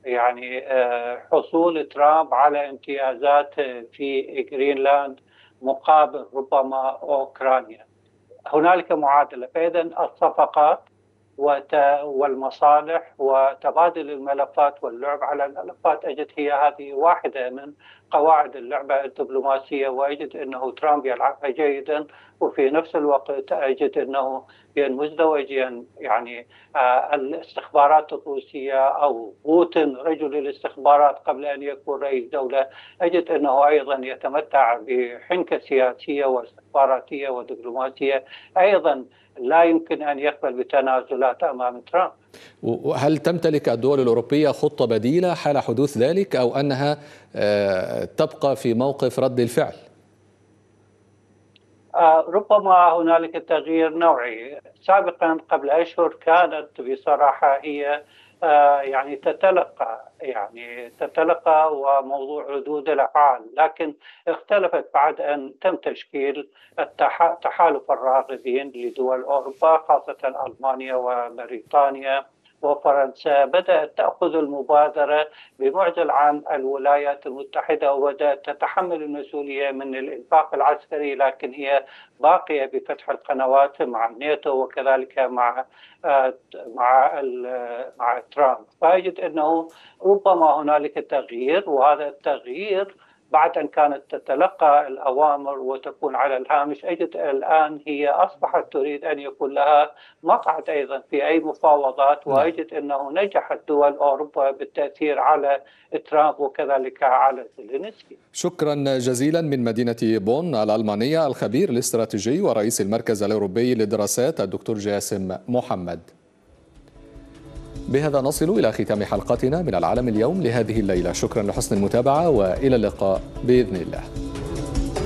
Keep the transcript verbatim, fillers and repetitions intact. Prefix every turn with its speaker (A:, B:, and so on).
A: يعني آه، حصول ترامب على امتيازات في جرينلاند مقابل ربما أوكرانيا. هنالك معادلة، فإذا الصفقات والمصالح وتبادل الملفات واللعب على الملفات، أجد هي هذه واحدة من قواعد اللعبة الدبلوماسية، وأجد أنه ترامب يلعبها جيدا. وفي نفس الوقت أجد أنه بين مزدوجين، يعني آه، الاستخبارات الروسية أو بوتين رجل الاستخبارات قبل أن يكون رئيس دولة، أجد أنه أيضا يتمتع بحنكة سياسية واستخباراتية ودبلوماسية أيضا لا يمكن أن يقبل بتنازلات أمام ترامب.
B: وهل تمتلك الدول الأوروبية خطة بديلة حال حدوث ذلك، أو أنها آه، تبقى في موقف رد الفعل؟
A: آه، ربما هنالك تغيير نوعي. سابقا قبل أشهر كانت بصراحة هي آه، يعني تتلقى يعني تتلقى وموضوع ردود الأفعال، لكن اختلفت بعد أن تم تشكيل التح- تحالف الراغبين لدول أوروبا، خاصة ألمانيا وبريطانيا وفرنسا. بدأت تأخذ المبادرة بمعزل عن الولايات المتحدة، وبدأت تتحمل المسؤولية من الإنفاق العسكري، لكن هي باقية بفتح القنوات مع الناتو وكذلك مع آه، مع مع ترامب. فأجد أنه ربما هنالك تغيير، وهذا التغيير بعد أن كانت تتلقى الأوامر وتكون على الهامش، أجد الآن هي أصبحت تريد أن يكون لها مقعد أيضا في أي مفاوضات.
B: نعم.
A: وأجد أنه نجحت دول أوروبا بالتأثير على ترامب وكذلك على زيلينسكي.
B: شكرا جزيلا من مدينة بون الألمانية الخبير الاستراتيجي ورئيس المركز الأوروبي للدراسات الدكتور جاسم محمد. بهذا نصل إلى ختام حلقتنا من العالم اليوم لهذه الليلة. شكرا لحسن المتابعة وإلى اللقاء بإذن الله.